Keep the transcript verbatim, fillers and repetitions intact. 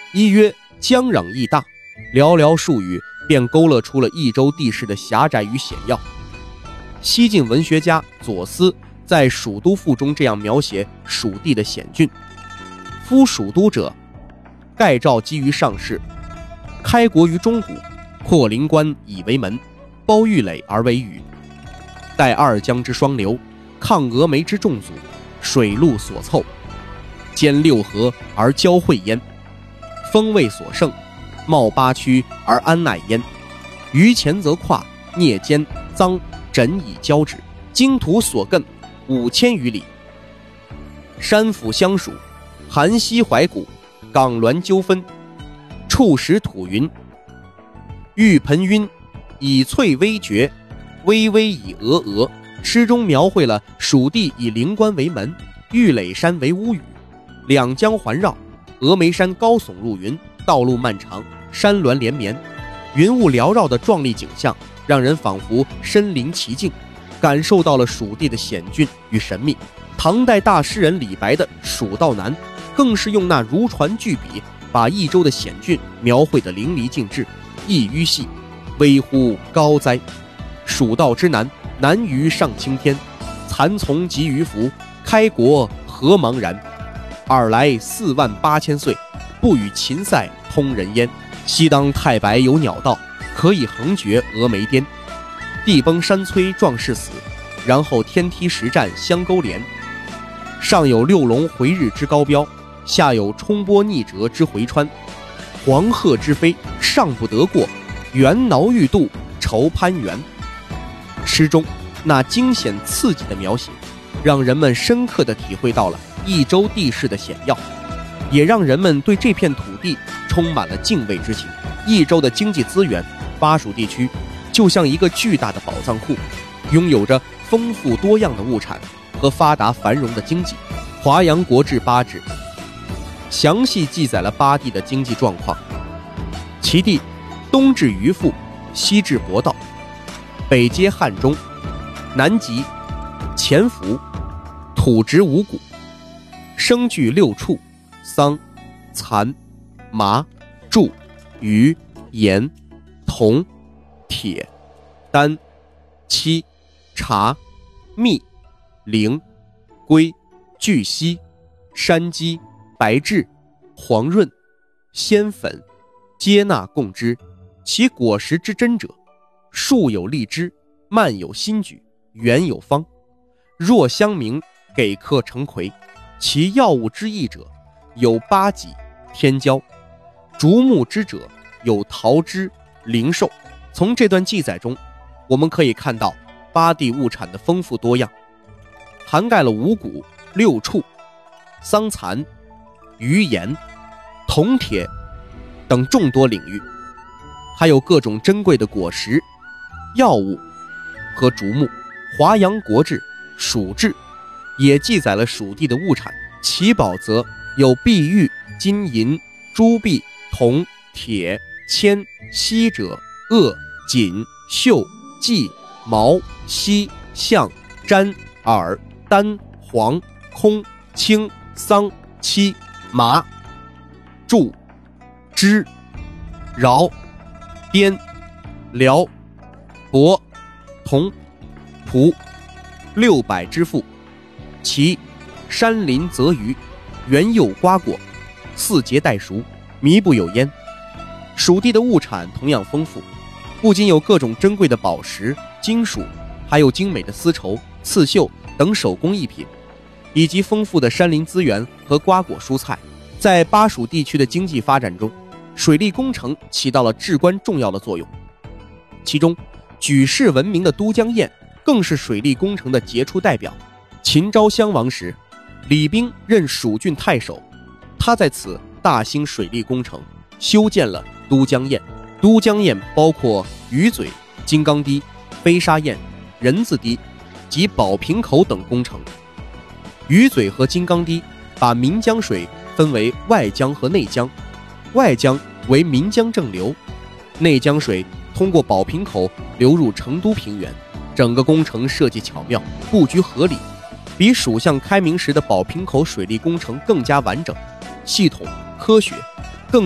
一曰江壤易大，寥寥数语便勾勒出了益州地势的狭窄与险要。西晋文学家左思在《蜀都赋》中这样描写蜀地的险峻：夫蜀都者，盖诏基于上世，开国于中古，扩灵关以为门，包玉垒而为宇，带二江之双流，抗峨眉之重阻，水陆所凑，兼六合而交汇焉，风味所盛，冒八曲而安奈焉，于前则跨，聂间臧枕以交之，经途所亘五千余里，山府相属，寒溪怀古，港峦纠纷，触石吐云，玉盆晕，以翠微绝，微微以峨峨。诗中描绘了蜀地以灵关为门，玉垒山为屋宇，两江环绕，峨眉山高耸入云，道路漫长，山峦连绵，云雾缭绕的壮丽景象，让人仿佛身临其境，感受到了蜀地的险峻与神秘。唐代大诗人李白的《蜀道难》更是用那如椽巨笔，把益州的险峻描绘得淋漓尽致，意于细，微乎高哉！蜀道之难，难于上青天，蚕丛及鱼凫，开国何茫然！尔来四万八千岁，不与秦塞通人烟。西当太白有鸟道，可以横绝峨眉巅。地崩山摧壮士死，然后天梯石栈相勾连。上有六龙回日之高标，下有冲波逆折之回川。黄鹤之飞，上不得过，猿挠欲度，愁攀援。诗中那惊险刺激的描写，让人们深刻地体会到了益州地势的险要，也让人们对这片土地充满了敬畏之情。益州的经济资源，巴蜀地区就像一个巨大的宝藏库，拥有着丰富多样的物产和发达繁荣的经济。华阳国志八志详细记载了巴地的经济状况，其地东至渔父，西至博道，北接汉中，南极潜伏，土植五谷，生具六畜，桑、蚕、麻、苎、鱼、盐、铜、铁、丹、漆、茶、蜜、苓、龟、巨犀、山鸡、白雉、黄润、鲜粉，皆纳贡之。其果实之真者，树有荔枝，蔓有新菊，圆有芳。若香明，给客成葵。其药物之益者，有八戟、天椒；竹木之者，有桃枝、灵寿。从这段记载中，我们可以看到巴地物产的丰富多样，涵盖了五谷、六畜、桑蚕、鱼盐、铜铁等众多领域，还有各种珍贵的果实、药物和竹木。华阳国志、蜀志也记载了蜀地的物产，其宝则有碧玉、金银、珠璧、铜、铁、铅、锡者、锷、锦、绣、稷、毛、犀、象、毡、耳、丹、黄、空、青、桑、漆、麻、苎、芝、饶、滇、辽、亳、铜、蒲，六百之富。其山林泽萸，园柚瓜果，四节待熟，靡不有焉。蜀地的物产同样丰富，不仅有各种珍贵的宝石、金属，还有精美的丝绸、刺绣等手工艺品，以及丰富的山林资源和瓜果蔬菜。在巴蜀地区的经济发展中，水利工程起到了至关重要的作用。其中举世闻名的都江堰更是水利工程的杰出代表。秦昭襄王时，李冰任蜀郡太守，他在此大兴水利工程，修建了都江堰。都江堰包括鱼嘴、金刚堤、飞沙堰、人字堤及宝瓶口等工程。鱼嘴和金刚堤把岷江水分为外江和内江，外江为岷江正流，内江水通过宝瓶口流入成都平原。整个工程设计巧妙，布局合理，比蜀相开明时的宝瓶口水利工程更加完整、系统、科学。